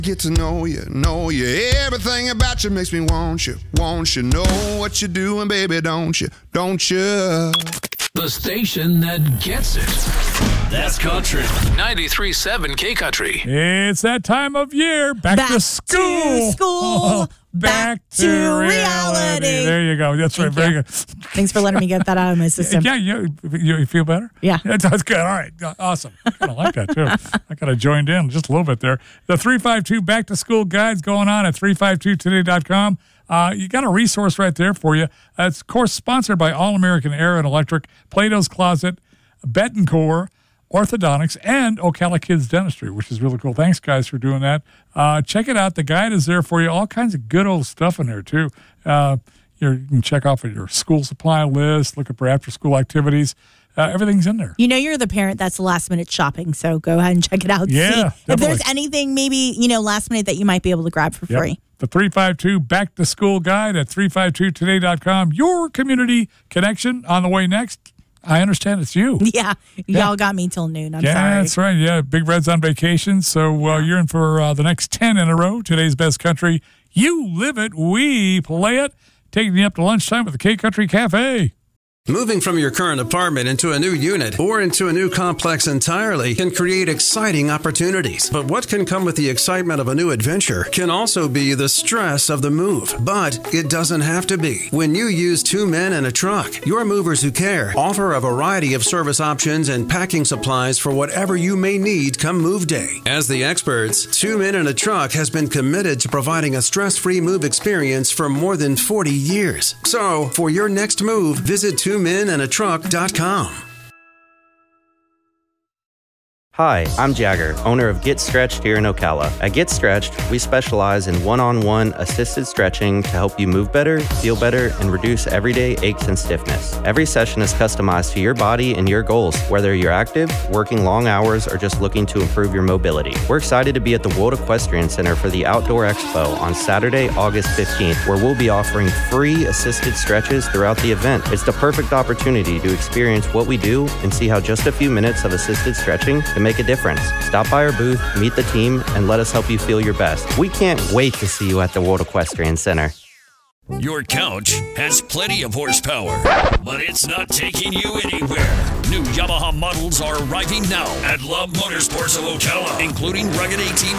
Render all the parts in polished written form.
Get to know you, everything about you makes me want you, know what you're doing, baby, don't you? The station that gets it. That's country. 93.7 K Country. It's that time of year. Back to school. Back to reality. There you go. That's right. Very good. Thanks for letting me get that out of my system. Yeah, you feel better? Yeah. That's good. All right. Awesome. I kind of like that, too. I kind of joined in just a little bit there. The 352 Back to School Guide's going on at 352today.com. You got a resource right there for you. It's, of course, sponsored by All American Air and Electric, Plato's Closet, Betancourt, Orthodontics, and Ocala Kids Dentistry, which is really cool. Thanks, guys, for doing that. Check it out. The guide is there for you. All kinds of good old stuff in there, too. You can check off your school supply list, look for after-school activities. Everything's in there. You know you're the parent that's last-minute shopping, so go ahead and check it out. Yeah, see definitely. If there's anything maybe, last minute that you might be able to grab for free. The 352 Back to School Guide at 352today.com. Your community connection on the way next. I understand it's you. Yeah. Y'all got me till noon. I'm sorry. That's right. Yeah. Big Red's on vacation. So you're in for the next 10 in a row. Today's best country. You live it. We play it. Taking you up to lunchtime at the K Country Cafe. Moving from your current apartment into a new unit or into a new complex entirely can create exciting opportunities. But what can come with the excitement of a new adventure can also be the stress of the move. But it doesn't have to be. When you use 2 men and a truck, your movers who care offer a variety of service options and packing supplies for whatever you may need come move day. As the experts, 2 Men and a Truck has been committed to providing a stress-free move experience for more than 40 years. So, for your next move, visit 2menandatruck.com. Hi, I'm Jagger, owner of Get Stretched here in Ocala. At Get Stretched, we specialize in one-on-one assisted stretching to help you move better, feel better, and reduce everyday aches and stiffness. Every session is customized to your body and your goals, whether you're active, working long hours, or just looking to improve your mobility. We're excited to be at the World Equestrian Center for the Outdoor Expo on Saturday, August 15th, where we'll be offering free assisted stretches throughout the event. It's the perfect opportunity to experience what we do and see how just a few minutes of assisted stretching can make a difference. Stop by our booth, meet the team, and let us help you feel your best. We can't wait to see you at the World Equestrian Center. Your couch has plenty of horsepower, but it's not taking you anywhere. New Yamaha models are arriving now at Love Motorsports of Ocala, including rugged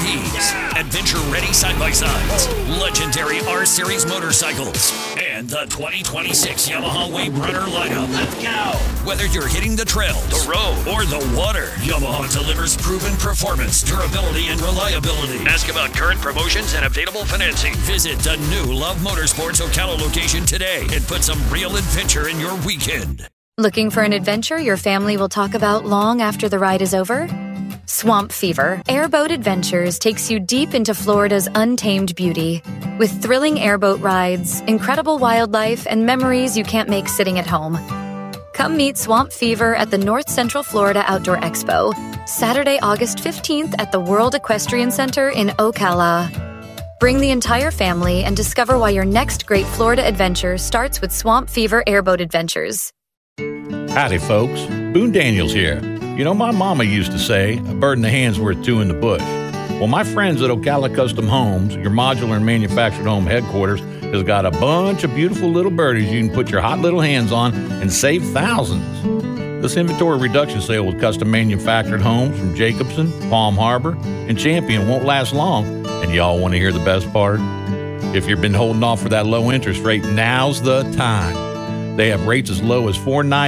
ATVs, adventure-ready side-by-sides, legendary R-Series motorcycles, and the 2026 Yamaha Wave Runner lineup. Let's go! Whether you're hitting the trail, the road, or the water, Yamaha delivers proven performance, durability, and reliability. Ask about current promotions and available financing. Visit the new Love Motorsports Ocala location today and put some real adventure in your weekend. Looking for an adventure your family will talk about long after the ride is over? Swamp Fever Airboat Adventures takes you deep into Florida's untamed beauty. With thrilling airboat rides, incredible wildlife, and memories you can't make sitting at home. Come meet Swamp Fever at the North Central Florida Outdoor Expo, Saturday, August 15th at the World Equestrian Center in Ocala. Bring the entire family and discover why your next great Florida adventure starts with Swamp Fever Airboat Adventures. Howdy, folks. Boone Daniels here. You know, my mama used to say, a bird in the hand's worth 2 in the bush. Well, my friends at Ocala Custom Homes, your modular and manufactured home headquarters, has got a bunch of beautiful little birdies you can put your hot little hands on and save thousands. This inventory reduction sale with custom manufactured homes from Jacobson, Palm Harbor, and Champion won't last long. And y'all want to hear the best part? If you've been holding off for that low interest rate, now's the time. They have rates as low as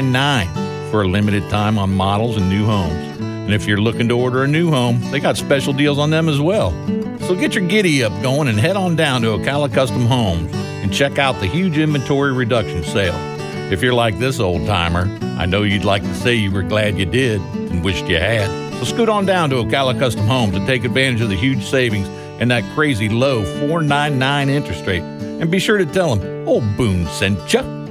$4.99 for a limited time on models and new homes. And if you're looking to order a new home, they got special deals on them as well. So get your giddy up going and head on down to Ocala Custom Homes and check out the huge inventory reduction sale. If you're like this old timer, I know you'd like to say you were glad you did and wished you had. So scoot on down to Ocala Custom Homes and take advantage of the huge savings and that crazy low $4.99 interest rate. And be sure to tell them, old Boone sent ya.